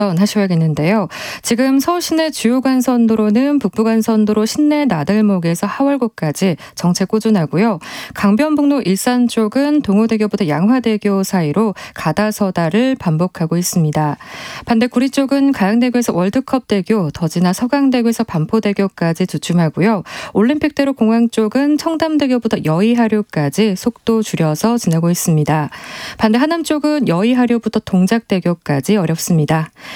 하셔야겠는데요. 지금 서울 시내 주요 간선도로는 북부간선도로 신내 나들목에서 하월고까지 정체 꾸준하고요. 강변북로 일산 쪽은 동호대교부터 양화대교 사이로 가다서다를 반복하고 있습니다. 반대 구리 쪽은 가양대교에서 월드컵대교, 더 지나 서강대교에서 반포대교까지 주춤하고요. 올림픽대로 공항 쪽은 청담대교부터 여의하류까지 속도 줄여서 지나고 있습니다. 반대 하남 쪽은 여의하류부터 동작대교까지 어렵습니다.